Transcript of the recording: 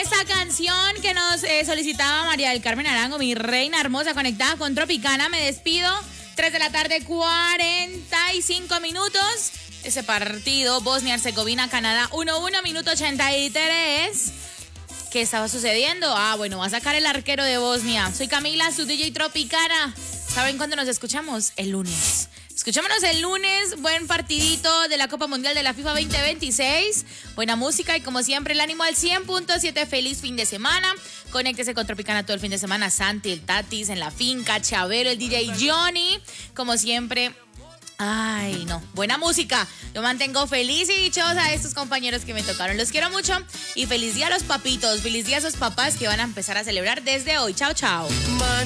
esta canción que nos solicitaba María del Carmen Arango, mi reina hermosa, conectada con Tropicana. Me despido. 3 de la tarde, 45 minutos. Ese partido, Bosnia-Herzegovina, Canadá, 1-1, minuto 83. ¿Qué estaba sucediendo? Bueno, va a sacar el arquero de Bosnia. Soy Camila, su DJ Tropicana. ¿Saben cuándo nos escuchamos? El lunes. Escuchémonos el lunes, buen partidito de la Copa Mundial de la FIFA 2026, buena música y como siempre el ánimo al 100.7, feliz fin de semana, conéctese con Tropicana todo el fin de semana, Santi, el Tatis en la finca, Chavero, el DJ Johnny, como siempre. Ay, no, buena música. Yo mantengo feliz y dichosa a estos compañeros que me tocaron. Los quiero mucho y feliz día a los papitos, feliz día a esos papás que van a empezar a celebrar desde hoy. Chao, chao.